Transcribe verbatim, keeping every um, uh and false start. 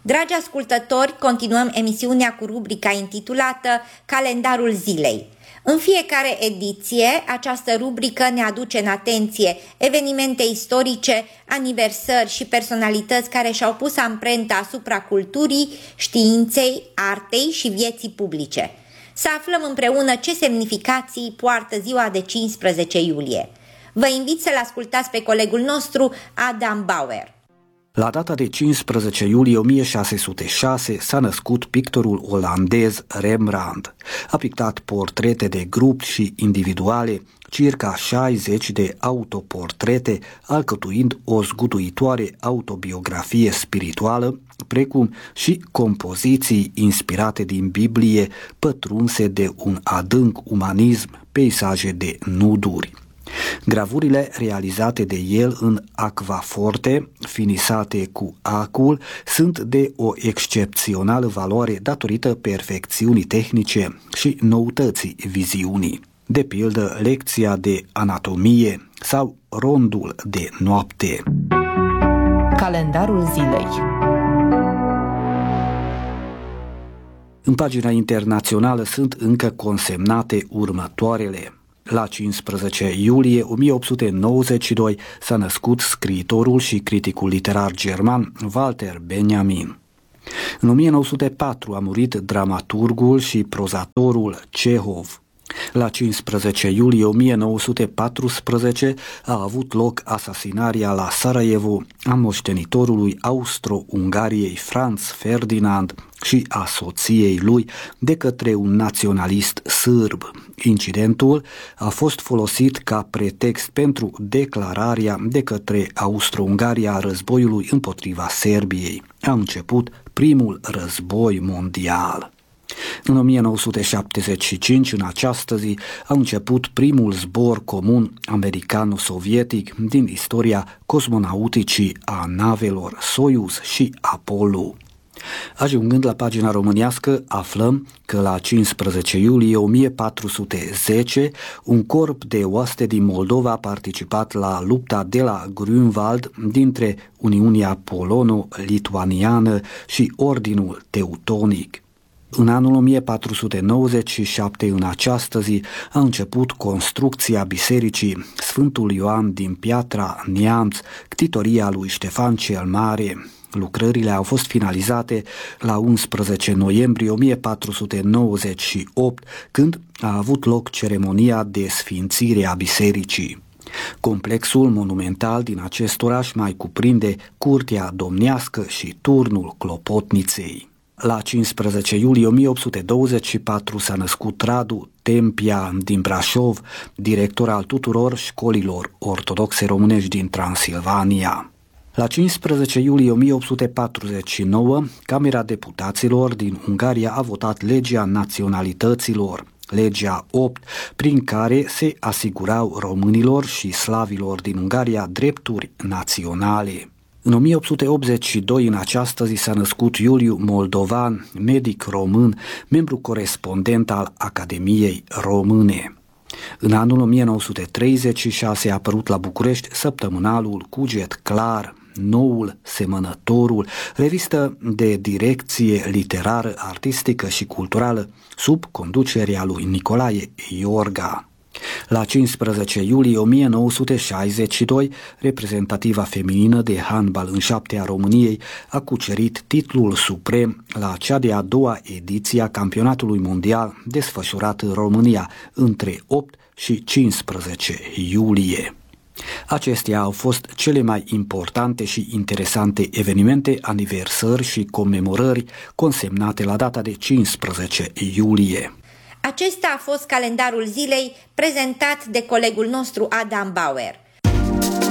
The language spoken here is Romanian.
Dragi ascultători, continuăm emisiunea cu rubrica intitulată Calendarul zilei. În fiecare ediție, această rubrică ne aduce în atenție evenimente istorice, aniversări și personalități care și-au pus amprenta asupra culturii, științei, artei și vieții publice. Să aflăm împreună ce semnificații poartă ziua de cincisprezece iulie. Vă invit să-l ascultați pe colegul nostru, Adam Bauer. La data de cincisprezece iulie o mie șase sute șase s-a născut pictorul olandez Rembrandt. A pictat portrete de grup și individuale, circa șaizeci de autoportrete, alcătuind o zguduitoare autobiografie spirituală, precum și compoziții inspirate din Biblie, pătrunse de un adânc umanism, peisaje de nuduri. Gravurile realizate de el în acvaforte, finisate cu acul, sunt de o excepțională valoare datorită perfecțiunii tehnice și noutății viziunii. De pildă, lecția de anatomie sau rondul de noapte. Calendarul zilei. În pagina internațională sunt încă consemnate următoarele. La cincisprezece iulie o mie opt sute nouăzeci și doi s-a născut scriitorul și criticul literar german Walter Benjamin. În o mie nouă sute patru a murit dramaturgul și prozatorul Cehov. La cincisprezece iulie o mie nouă sute paisprezece a avut loc asasinarea la Sarajevo a moștenitorului Austro-Ungariei Franz Ferdinand și a soției lui de către un naționalist sârb. Incidentul a fost folosit ca pretext pentru declararea de către Austro-Ungaria a războiului împotriva Serbiei. A început primul război mondial. În o mie nouă sute șaptezeci și cinci, în această zi, a început primul zbor comun americano-sovietic din istoria cosmonauticii a navelor Soyuz și Apollo. Ajungând la pagina românească, aflăm că la cincisprezece iulie o mie patru sute zece un corp de oaste din Moldova a participat la lupta de la Grunwald dintre Uniunea Polono-Lituaniană și Ordinul Teutonic. În anul o mie patru sute nouăzeci și șapte, în această zi, a început construcția bisericii Sfântul Ioan din Piatra Neamț, ctitoria lui Ștefan cel Mare. Lucrările au fost finalizate la unsprezece noiembrie o mie patru sute nouăzeci și opt, când a avut loc ceremonia de sfințire a bisericii. Complexul monumental din acest oraș mai cuprinde curtea domnească și turnul Clopotniței. La cincisprezece iulie o mie opt sute douăzeci și patru s-a născut Radu Tempia din Brașov, director al tuturor școlilor ortodoxe românești din Transilvania. La cincisprezece iulie o mie opt sute patruzeci și nouă, Camera Deputaților din Ungaria a votat legea naționalităților, legea opt, prin care se asigurau românilor și slavilor din Ungaria drepturi naționale. În o mie opt sute optzeci și doi, în această zi, s-a născut Iuliu Moldovan, medic român, membru corespondent al Academiei Române. În anul o mie nouă sute treizeci și șase a apărut la București săptămânalul Cuget Clar, Noul Semănătorul, revistă de direcție literară, artistică și culturală sub conducerea lui Nicolae Iorga. La cincisprezece iulie o mie nouă sute șaizeci și doi, reprezentativa feminină de handbal în șapte a României a cucerit titlul suprem la cea de-a doua ediție a campionatului mondial desfășurat în România între opt și cincisprezece iulie. Acestea au fost cele mai importante și interesante evenimente, aniversări și comemorări consemnate la data de cincisprezece iulie. Acesta a fost calendarul zilei prezentat de colegul nostru Adam Bauer.